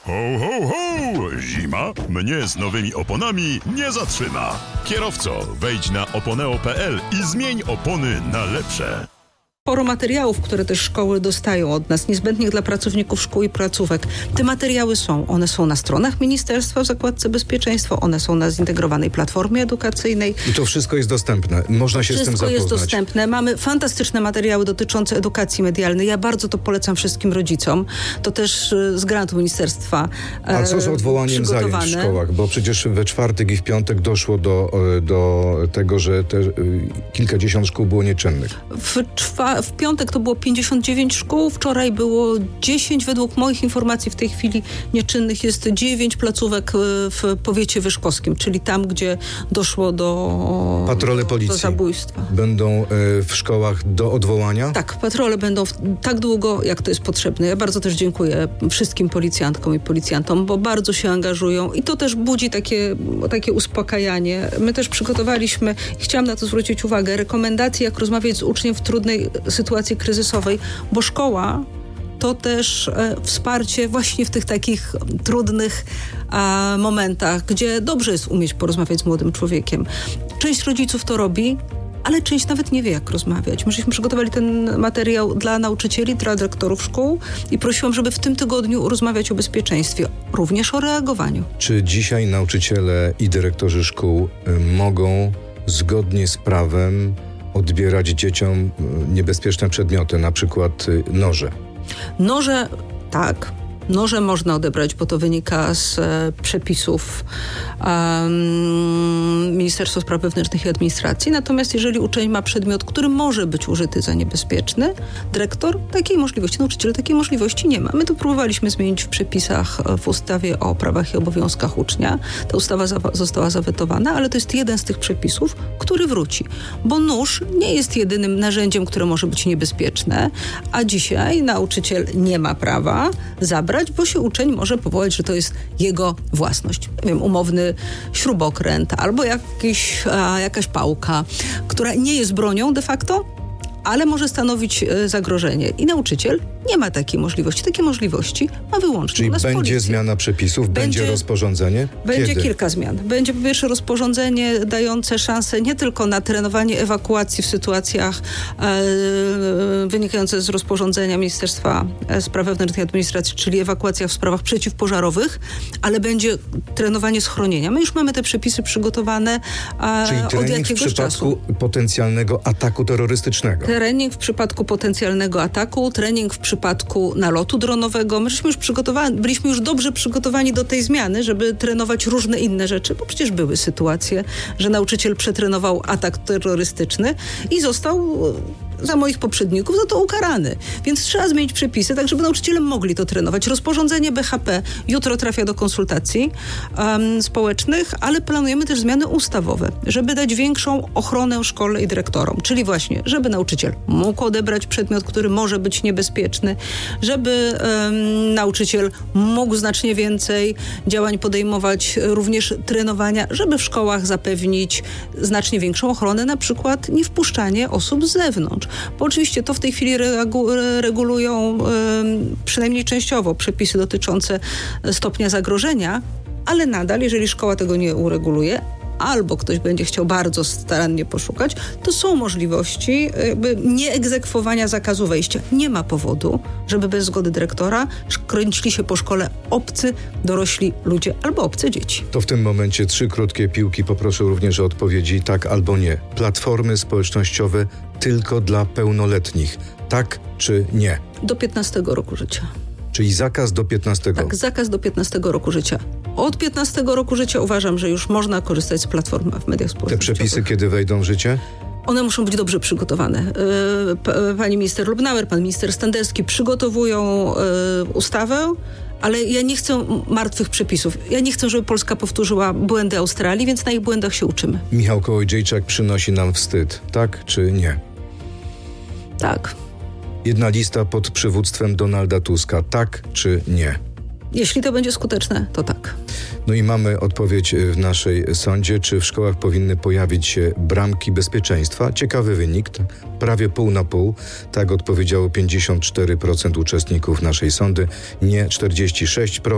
Ho, ho, ho! Zima mnie z nowymi oponami nie zatrzyma. Kierowco, wejdź na oponeo.pl i zmień opony na lepsze. Sporo materiałów, które też szkoły dostają od nas, niezbędnych dla pracowników szkół i placówek. Te materiały są. One są na stronach ministerstwa w zakładce bezpieczeństwa, one są na zintegrowanej platformie edukacyjnej. I to wszystko jest dostępne. Można się z tym zapoznać. Wszystko jest dostępne. Mamy fantastyczne materiały dotyczące edukacji medialnej. Ja bardzo to polecam wszystkim rodzicom. To też z grantu ministerstwa A co z odwołaniem zajęć w szkołach? Bo przecież we czwartek i w piątek doszło do tego, że kilkadziesiąt szkół było nieczynnych. W piątek to było 59 szkół, wczoraj było 10. Według moich informacji w tej chwili nieczynnych jest 9 placówek w powiecie wyszkowskim, czyli tam, gdzie doszło do Patrole policji do zabójstwa. Będą w szkołach do odwołania? Tak, patrole będą tak długo, jak to jest potrzebne. Ja bardzo też dziękuję wszystkim policjantkom i policjantom, bo bardzo się angażują i to też budzi takie uspokajanie. My też przygotowaliśmy, chciałam na to zwrócić uwagę, rekomendacje, jak rozmawiać z uczniem w trudnej sytuacji kryzysowej, bo szkoła to też wsparcie właśnie w tych takich trudnych momentach, gdzie dobrze jest umieć porozmawiać z młodym człowiekiem. Część rodziców to robi, ale część nawet nie wie, jak rozmawiać. Myśmy przygotowali ten materiał dla nauczycieli, dla dyrektorów szkół i prosiłam, żeby w tym tygodniu rozmawiać o bezpieczeństwie, również o reagowaniu. Czy dzisiaj nauczyciele i dyrektorzy szkół mogą zgodnie z prawem odbierać dzieciom niebezpieczne przedmioty, na przykład noże? Noże, tak. Noże można odebrać, bo to wynika z przepisów Ministerstwa Spraw Wewnętrznych i Administracji. Natomiast jeżeli uczeń ma przedmiot, który może być użyty za niebezpieczny, dyrektor takiej możliwości, nauczyciel takiej możliwości nie ma. My to próbowaliśmy zmienić w przepisach w ustawie o prawach i obowiązkach ucznia. Ta ustawa została zawetowana, ale to jest jeden z tych przepisów, który wróci. Bo nóż nie jest jedynym narzędziem, które może być niebezpieczne, a dzisiaj nauczyciel nie ma prawa zabrać, bo się uczeń może powołać, że to jest jego własność. Nie wiem, umowny śrubokręt albo jakaś pałka, która nie jest bronią de facto, ale może stanowić zagrożenie. I nauczyciel nie ma takiej możliwości. Takie możliwości ma wyłącznie Czyli u nas będzie policja. Zmiana przepisów, będzie rozporządzenie? Będzie Kiedy? kilka zmian. Będzie po pierwsze rozporządzenie dające szansę nie tylko na trenowanie ewakuacji w sytuacjach wynikające z rozporządzenia Ministerstwa Spraw Wewnętrznych i Administracji, czyli ewakuacja w sprawach przeciwpożarowych, ale będzie trenowanie schronienia. My już mamy te przepisy przygotowane Czyli od jakiegoś w przypadku czasu. potencjalnego ataku terrorystycznego. Trening w przypadku potencjalnego ataku, trening w przypadku nalotu dronowego. My żeśmy już byliśmy już dobrze przygotowani do tej zmiany, żeby trenować różne inne rzeczy, bo przecież były sytuacje, że nauczyciel przetrenował atak terrorystyczny i został za moich poprzedników za to ukarany. Więc trzeba zmienić przepisy, tak żeby nauczyciele mogli to trenować. Rozporządzenie BHP jutro trafia do konsultacji społecznych, ale planujemy też zmiany ustawowe, żeby dać większą ochronę szkole i dyrektorom. Czyli właśnie, żeby nauczyciel mógł odebrać przedmiot, który może być niebezpieczny, żeby nauczyciel mógł znacznie więcej działań podejmować, również trenowania, żeby w szkołach zapewnić znacznie większą ochronę, na przykład nie wpuszczanie osób z zewnątrz. Bo oczywiście to w tej chwili regulują przynajmniej częściowo przepisy dotyczące stopnia zagrożenia, ale nadal, jeżeli szkoła tego nie ureguluje, albo ktoś będzie chciał bardzo starannie poszukać, to są możliwości nieegzekwowania zakazu wejścia. Nie ma powodu, żeby bez zgody dyrektora kręcili się po szkole obcy dorośli ludzie albo obce dzieci. To w tym momencie 3 krótkie piłki. Poproszę również o odpowiedzi tak albo nie. Platformy społecznościowe tylko dla pełnoletnich. Tak czy nie? Do 15 roku życia. Czyli zakaz do 15. Tak, zakaz do 15 roku życia. Od 15 roku życia uważam, że już można korzystać z platform w mediach społecznościowych. Te przepisy kiedy wejdą w życie? One muszą być dobrze przygotowane. Pani minister Lubnauer, pan minister Standerski przygotowują ustawę, ale ja nie chcę martwych przepisów. Ja nie chcę, żeby Polska powtórzyła błędy Australii, więc na ich błędach się uczymy. Michał Kołodziejczak przynosi nam wstyd. Tak czy nie? Tak. Jedna lista pod przywództwem Donalda Tuska. Tak czy nie? Jeśli to będzie skuteczne, to tak. No i mamy odpowiedź w naszej sądzie, czy w szkołach powinny pojawić się bramki bezpieczeństwa. Ciekawy wynik, prawie pół na pół. Tak odpowiedziało 54% uczestników naszej sądy, nie 46%.